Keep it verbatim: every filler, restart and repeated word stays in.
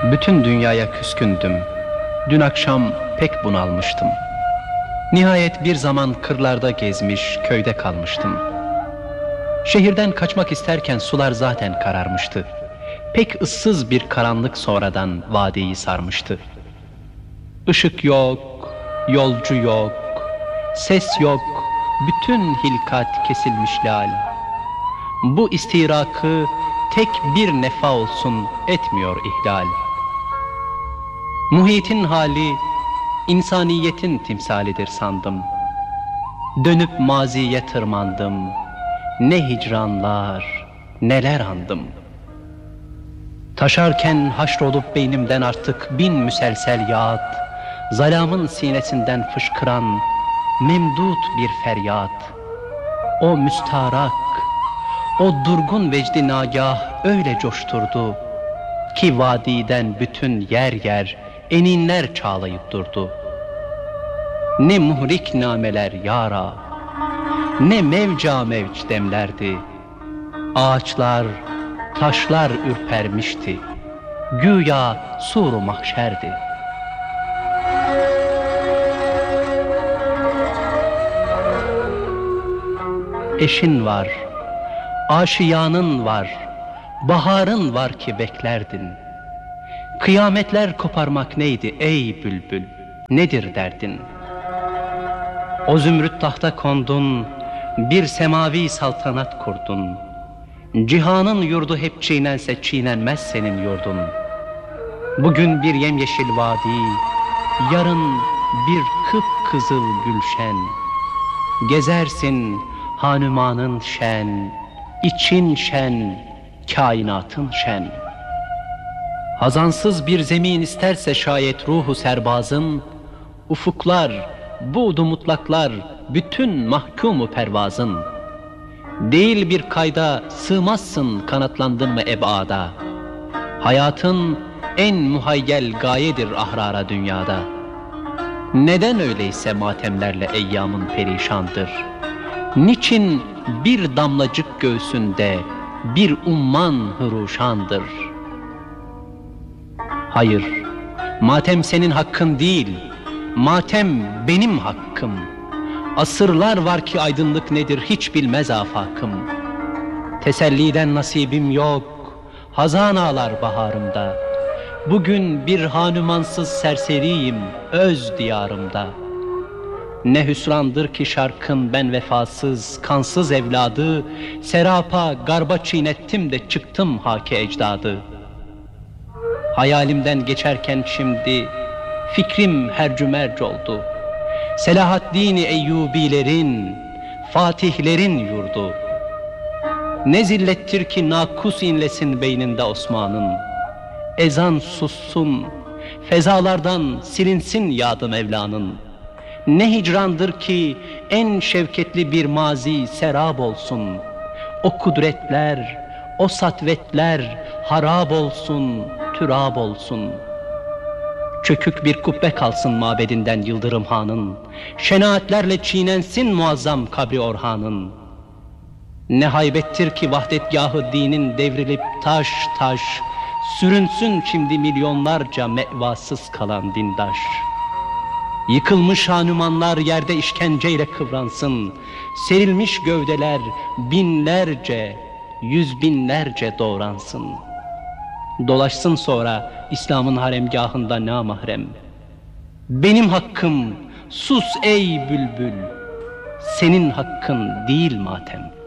Bütün dünyaya küskündüm. Dün akşam pek bunalmıştım. Nihayet bir zaman kırlarda gezmiş, köyde kalmıştım. Şehirden kaçmak isterken sular zaten kararmıştı. Pek ıssız bir karanlık sonradan vadiyi sarmıştı. Işık yok, yolcu yok, ses yok, bütün hilkat kesilmiş lal. Bu istirakı tek bir nefa olsun etmiyor ihlal. Muhitin hali insaniyetin timsalidir sandım. Dönüp maziye tırmandım. Ne hicranlar, neler andım. Taşarken haşrolup beynimden artık bin müselsel yağıt, zalamın sinesinden fışkıran memdut bir feryat. O müstarak, o durgun vecdi nagah öyle coşturdu ki vadiden bütün yer yer eninler çağlayıp durdu. Ne muhrik nameler ya Rab, ne mevca mevc demlerdi. Ağaçlar, taşlar ürpermişti. Güya sur-u mahşerdi. Eşin var, aşiyanın var, baharın var ki beklerdin. Kıyametler koparmak neydi ey bülbül, nedir derdin? O zümrüt tahta kondun, bir semavi saltanat kurdun. Cihanın yurdu hep çiğnense çiğnenmez senin yurdun. Bugün bir yemyeşil vadi, yarın bir kıpkızıl gülşen. Gezersin hanumanın şen, için şen, kainatın şen. Hazansız bir zemin isterse şayet ruhu serbazın, ufuklar, buğdu mutlaklar, bütün mahkumu pervazın. Değil bir kayda sığmazsın kanatlandın mı ebada. Hayatın en muhayyel gayedir ahrara dünyada. Neden öyleyse matemlerle eyyamın perişandır? Niçin bir damlacık göğsünde bir umman hıruşandır? Hayır, matem senin hakkın değil, matem benim hakkım. Asırlar var ki aydınlık nedir hiç bilmez afakım. Teselliden nasibim yok, hazan ağlar baharımda. Bugün bir hanumansız serseriyim öz diyarımda. Ne hüsrandır ki şarkın ben vefasız, kansız evladı, serapa garba çiğnettim de çıktım haki ecdadı. Hayalimden geçerken şimdi fikrim hercümerc oldu. Selahaddin Eyyubilerin, Fatihlerin yurdu. Ne zillettir ki nakus inlesin beyninde Osman'ın. Ezan sussun, fezalardan silinsin yadı Mevla'nın. Ne hicrandır ki en şevketli bir mazi serab olsun. O kudretler, o satvetler harab olsun, türab olsun. Çökük bir kubbe kalsın mabedinden Yıldırım Han'ın. Şenaatlerle çiğnensin muazzam kabri Orhan'ın. Ne haybettir ki vahdetgahı dinin devrilip taş taş sürünsün şimdi milyonlarca mevasız kalan dindaş. Yıkılmış hanumanlar yerde işkenceyle kıvransın. Serilmiş gövdeler binlerce, yüz binlerce doğransın. Dolaşsın sonra İslam'ın haremgahında namahrem. Benim hakkım sus ey bülbül, senin hakkın değil matem.